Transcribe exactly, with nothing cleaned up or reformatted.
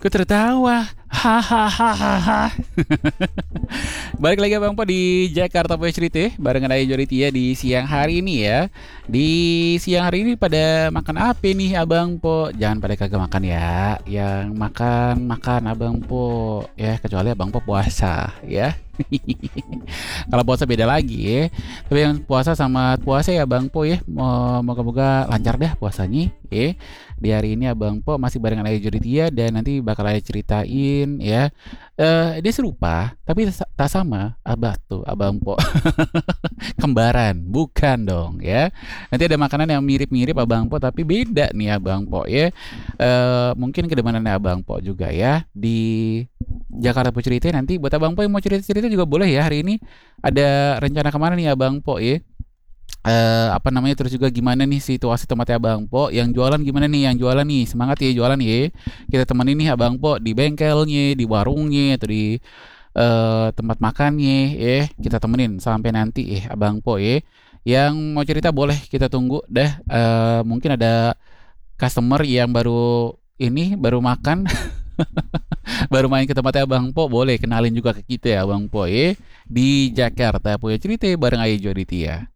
Kok tertawa? Hahaha. Balik lagi Abang Po di Jakarta Voice Cerita barengan Ayu Joritia di siang hari ini ya. Di siang hari ini pada makan apa nih Abang Po? Jangan pada kagak makan ya. Yang makan makan Abang Po ya, kecuali Abang Po puasa ya. Kalau puasa beda lagi ya. Tapi yang puasa sama puasa ya Bang Po ya. Mo- Moga-moga lancar dah puasanya ya. Di hari ini Abang Po masih barengan Ayu Juritia dan nanti bakal Ayu ceritain ya. Eh dia serupa tapi tak tak sama Abah tuh Abang Po. Kembaran, bukan dong ya. Nanti ada makanan yang mirip-mirip Abang Po tapi beda nih Abang Po ya. Eh mungkin kedepanannya Abang Po juga ya di Jakarta Po Cerita. Nanti buat Abang Po yang mau cerita-cerita juga boleh ya. Hari ini ada rencana kemana nih Abang Po ya? Eh apa namanya, terus juga gimana nih situasi tempatnya Abang Po yang jualan, gimana nih yang jualan nih, semangat ya jualan ya, kita temenin nih Abang Po di bengkelnya, di warungnya, atau di eh, tempat makannya ya, kita temenin sampai nanti eh Abang Po ya. Yang mau cerita boleh kita tunggu dah. Eh, mungkin ada customer yang baru ini baru makan baru main ke tempatnya Abang Po, boleh kenalin juga ke kita ya Abang Po ya, di Jakarta Punya Cerita bareng Ayu Joditia.